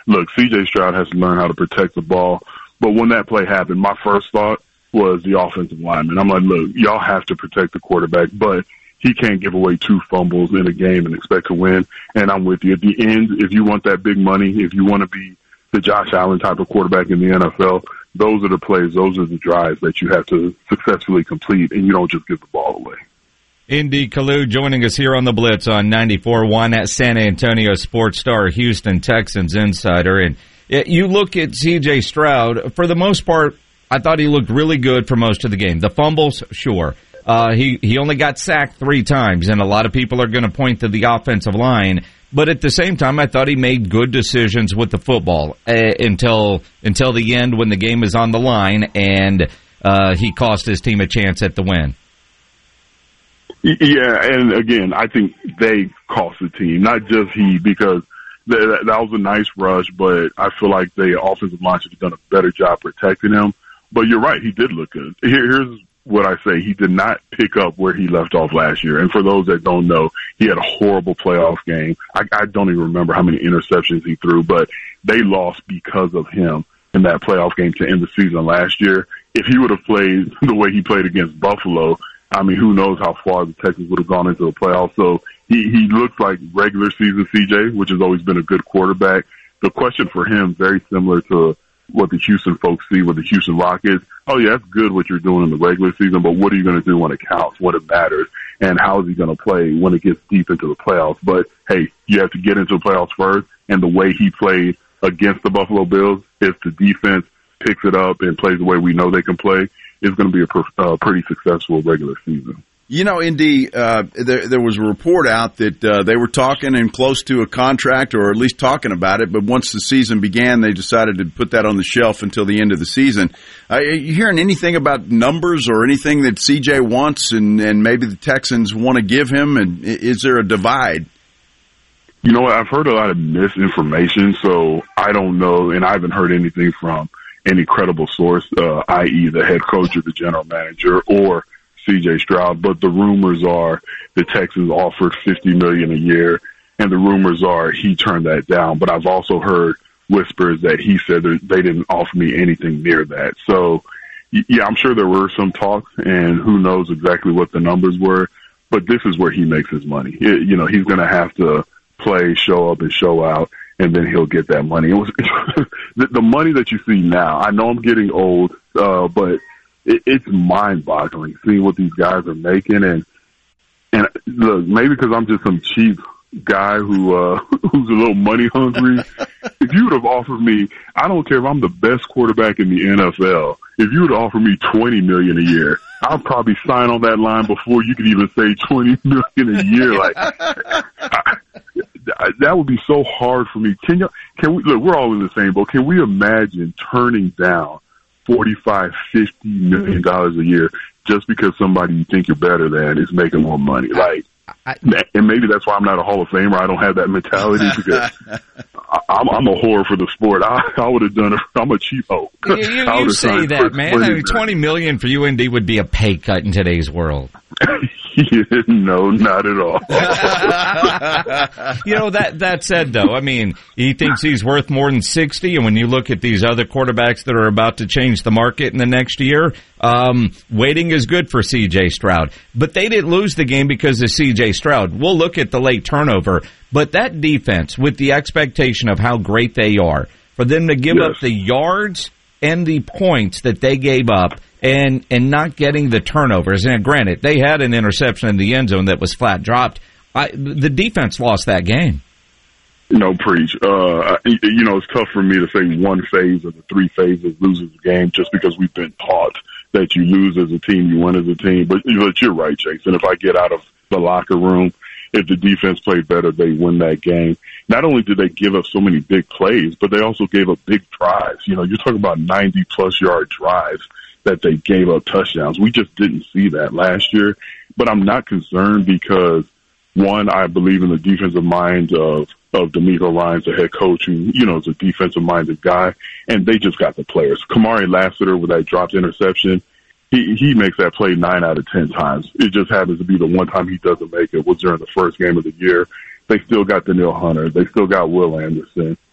look, C.J. Stroud has to learn how to protect the ball. But when that play happened, my first thought was the offensive lineman. I'm like, look, y'all have to protect the quarterback, but he can't give away 2 fumbles in a game and expect to win. And I'm with you. At the end, if you want that big money, if you want to be the Josh Allen type of quarterback in the NFL, those are the plays, those are the drives that you have to successfully complete, and you don't just give the ball away. Indy Kalu joining us here on the Blitz on 94.1 at San Antonio Sports Star, Houston Texans insider. And you look at C.J. Stroud, for the most part, I thought he looked really good for most of the game. The fumbles, sure. He only got sacked 3 times, and a lot of people are going to point to the offensive line. But at the same time, I thought he made good decisions with the football until the end when the game is on the line, and he cost his team a chance at the win. Yeah, and again, I think they cost the team, not just he, because that was a nice rush, but I feel like the offensive line should have done a better job protecting him. But you're right, he did look good. Here's what I say. He did not pick up where he left off last year. And for those that don't know, he had a horrible playoff game. I don't even remember how many interceptions he threw, but they lost because of him in that playoff game to end the season last year. If he would have played the way he played against Buffalo, I mean, who knows how far the Texans would have gone into the playoffs. So he looks like regular season CJ, which has always been a good quarterback. The question for him, very similar to what the Houston folks see with the Houston Rockets. Oh, yeah, that's good what you're doing in the regular season, but what are you going to do when it counts, when it matters, and how is he going to play when it gets deep into the playoffs? But, hey, you have to get into the playoffs first, and the way he played against the Buffalo Bills, if the defense picks it up and plays the way we know they can play, it's going to be a pretty successful regular season. You know, Indy, there was a report out that they were talking and close to a contract, or at least talking about it, but once the season began, they decided to put that on the shelf until the end of the season. Are you hearing anything about numbers or anything that CJ wants and maybe the Texans want to give him, and is there a divide? You know what, I've heard a lot of misinformation, so I don't know, and I haven't heard anything from any credible source, i.e. the head coach or the general manager or C.J. Stroud, but the rumors are the Texans offered $50 million a year, and the rumors are he turned that down. But I've also heard whispers that he said that they didn't offer me anything near that. So, yeah, I'm sure there were some talks, and who knows exactly what the numbers were, but this is where he makes his money. You know, he's going to have to play, show up, and show out, and then he'll get that money. The money that you see now, I know I'm getting old, but it's mind-boggling seeing what these guys are making, and look, maybe because I'm just some cheap guy who's a little money hungry. If you would have offered me, I don't care if I'm the best quarterback in the NFL, if you would have offered me $20 million a year, I'd probably sign on that line before you could even say $20 million a year. Like that would be so hard for me. Can we look? We're all in the same boat. Can we imagine turning down $45, $50 million a year just because somebody you think you're better than is making more money? Like, and maybe that's why I'm not a Hall of Famer. I don't have that mentality because I'm a whore for the sport. I would have done it. I'm a cheapo. You say that, man. I mean, $20 million for you, Indy, would be a pay cut in today's world. No, not at all. You know, that said, though, I mean, he thinks he's worth more than 60, and when you look at these other quarterbacks that are about to change the market in the next year, waiting is good for C.J. Stroud. But they didn't lose the game because of C.J. Stroud. We'll look at the late turnover, but that defense, with the expectation of how great they are, for them to give up the yards and the points that they gave up, and not getting the turnovers. And granted, they had an interception in the end zone that was flat dropped. The defense lost that game. No, preach. You know, it's tough for me to say one phase of the 3 phases loses the game just because we've been taught that you lose as a team, you win as a team. But you're right, Jason. If I get out of the locker room, if the defense played better, they win that game. Not only did they give up so many big plays, but they also gave up big drives. You know, you're talking about 90-plus yard drives that they gave up touchdowns. We just didn't see that last year. But I'm not concerned because, one, I believe in the defensive mind of DeMeco Ryans, the head coach, who, you know, is a defensive-minded guy, and they just got the players. Kamari Lassiter with that dropped interception, he makes that play 9 out of 10 times. It just happens to be the one time he doesn't make it was during the first game of the year. They still got Danielle Hunter. They still got Will Anderson.